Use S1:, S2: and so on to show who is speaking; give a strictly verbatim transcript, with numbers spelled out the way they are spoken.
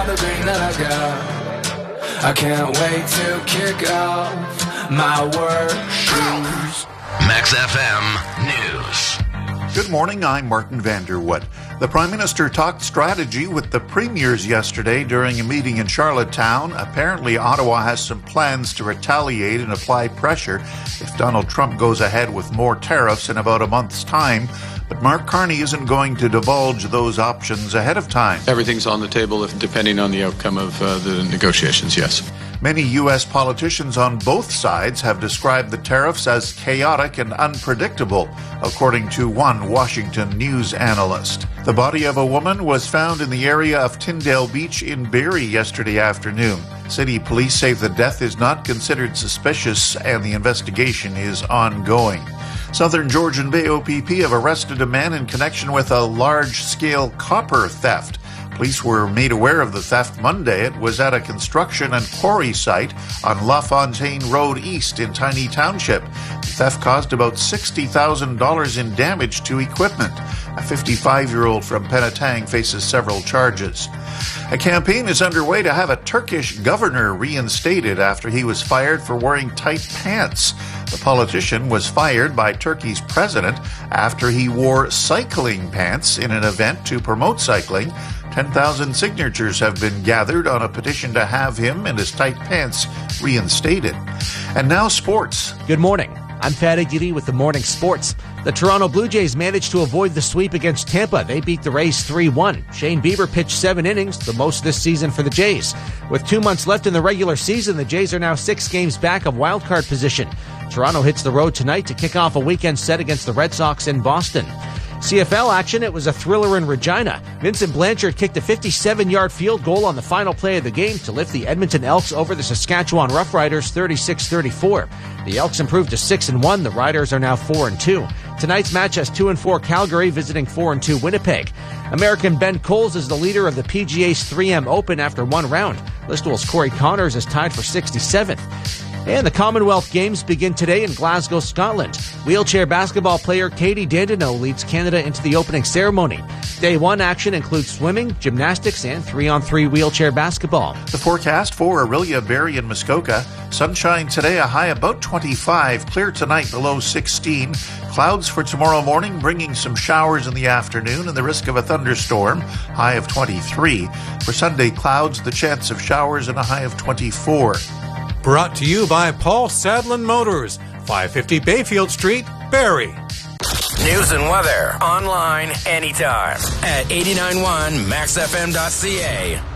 S1: everything that I got. I can't wait to kick off my work shoes.
S2: Max F M News.
S3: Good morning, I'm Martin Vanderwood. The Prime Minister talked strategy with the premiers yesterday during a meeting in Charlottetown. Apparently, Ottawa has some plans to retaliate and apply pressure if Donald Trump goes ahead with more tariffs in about a month's time. But Mark Carney isn't going to divulge those options ahead of time.
S4: Everything's on the table if, depending on the outcome of uh, the negotiations, yes.
S3: Many U S politicians on both sides have described the tariffs as chaotic and unpredictable, according to one Washington news analyst. The body of a woman was found in the area of Tyndale Beach in Barrie yesterday afternoon. City police say the death is not considered suspicious and the investigation is ongoing. Southern Georgian Bay O P P have arrested a man in connection with a large-scale copper theft. Police were made aware of the theft Monday. It was at a construction and quarry site on La Fontaine Road East in Tiny Township. The theft caused about sixty thousand dollars in damage to equipment. A fifty-five-year-old from Penetang faces several charges. A campaign is underway to have a Turkish governor reinstated after he was fired for wearing tight pants. The politician was fired by Turkey's president after he wore cycling pants in an event to promote cycling. ten thousand signatures have been gathered on a petition to have him and his tight pants reinstated. And now sports.
S5: Good morning. I'm Fatty Giri with the Morning Sports. The Toronto Blue Jays managed to avoid the sweep against Tampa. They beat the Rays three one. Shane Bieber pitched seven innings, the most this season for the Jays. With two months left in the regular season, the Jays are now six games back of wildcard position. Toronto hits the road tonight to kick off a weekend set against the Red Sox in Boston. C F L action, it was a thriller in Regina. Vincent Blanchard kicked a fifty-seven-yard field goal on the final play of the game to lift the Edmonton Elks over the Saskatchewan Roughriders thirty-six thirty-four. The Elks improved to six and one. The Riders are now four and two. Tonight's match has two and four Calgary visiting four and two Winnipeg. American Ben Coles is the leader of the P G A's three M Open after one round. Listowel's Corey Connors is tied for sixty-seventh. And the Commonwealth Games begin today in Glasgow, Scotland. Wheelchair basketball player Katie Dandeneau leads Canada into the opening ceremony. Day one action includes swimming, gymnastics, and three-on-three wheelchair basketball.
S3: The forecast for Orillia, Barrie, and Muskoka. Sunshine today, a high about twenty-five. Clear tonight, below sixteen. Clouds for tomorrow morning, bringing some showers in the afternoon and the risk of a thunderstorm, high of twenty-three. For Sunday, clouds, the chance of showers, and a high of twenty-four.
S6: Brought to you by Paul Sadlin Motors, five fifty Bayfield Street, Barrie.
S2: News and weather online anytime at eighty-nine point one max f m dot c a.